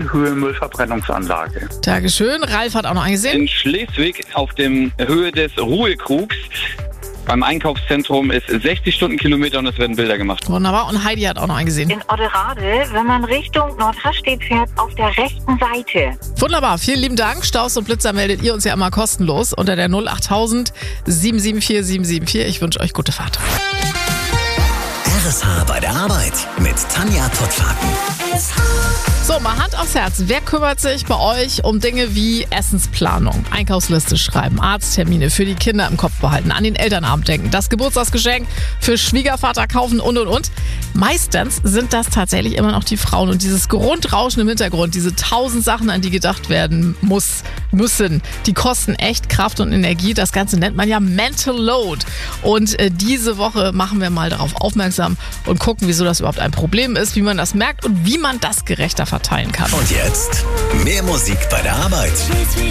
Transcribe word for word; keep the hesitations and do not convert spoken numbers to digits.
Höhemüllverbrennungsanlage. Dankeschön. Ralf hat auch noch eingesehen. In Schleswig auf dem Höhe des Ruhekrugs beim Einkaufszentrum ist sechzig Stundenkilometer und es werden Bilder gemacht. Wunderbar. Und Heidi hat auch noch eingesehen. In Odderade, wenn man Richtung Nordhaststedt fährt, auf der rechten Seite. Wunderbar. Vielen lieben Dank. Staus und Blitzer meldet ihr uns ja immer kostenlos unter der null achttausend sieben sieben vier sieben sieben vier. Ich wünsche euch gute Fahrt. R S H bei der Arbeit mit Tanja Pottlaken. So, mal Hand aufs Herz. Wer kümmert sich bei euch um Dinge wie Essensplanung, Einkaufsliste schreiben, Arzttermine für die Kinder im Kopf behalten, an den Elternabend denken, das Geburtstagsgeschenk für Schwiegervater kaufen und, und, und? Meistens sind das tatsächlich immer noch die Frauen. Und dieses Grundrauschen im Hintergrund, diese tausend Sachen, an die gedacht werden muss, müssen, die kosten echt Kraft und Energie. Das Ganze nennt man ja Mental Load. Und äh, diese Woche machen wir mal darauf aufmerksam und gucken, wieso das überhaupt ein Problem ist, wie man das merkt und wie man das gerechter verteilen kann. Und jetzt mehr Musik bei der Arbeit.